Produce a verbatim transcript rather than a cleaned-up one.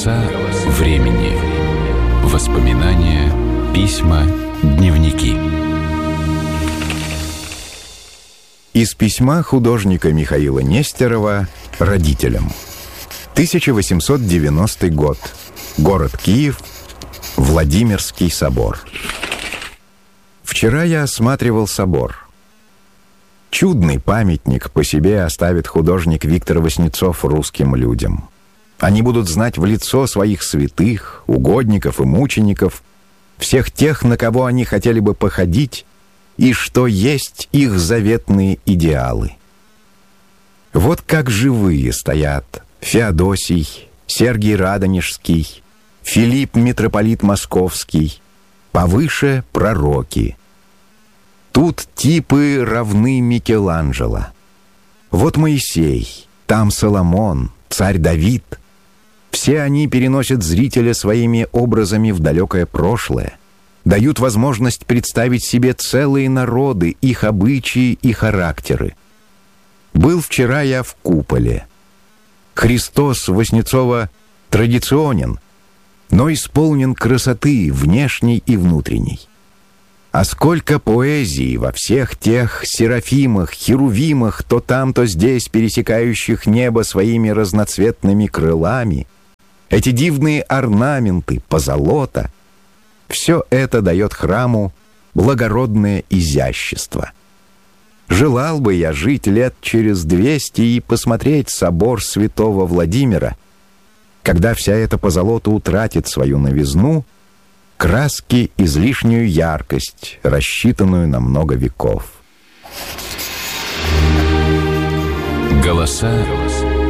Голоса времени. Воспоминания, письма, дневники. Из письма художника Михаила Нестерова родителям. тысяча восемьсот девяностый год. Город Киев. Владимирский собор. Вчера я осматривал собор. Чудный памятник по себе оставит художник Виктор Васнецов русским людям. Они будут знать в лицо своих святых, угодников и мучеников, всех тех, на кого они хотели бы походить, и что есть их заветные идеалы. Вот как живые стоят Феодосий, Сергий Радонежский, Филипп митрополит Московский, повыше пророки. Тут типы равны Микеланджело. Вот Моисей, там Соломон, царь Давид. Все они переносят зрителя своими образами в далекое прошлое, дают возможность представить себе целые народы, их обычаи и характеры. Был вчера я в куполе. Христос Васнецова традиционен, но исполнен красоты внешней и внутренней. А сколько поэзии во всех тех серафимах, херувимах, то там, то здесь пересекающих небо своими разноцветными крылами, эти дивные орнаменты, позолота — все это дает храму благородное изящество. Желал бы я жить лет через двести и посмотреть собор святого Владимира, когда вся эта позолота утратит свою новизну, краски излишнюю яркость, рассчитанную на много веков. Голоса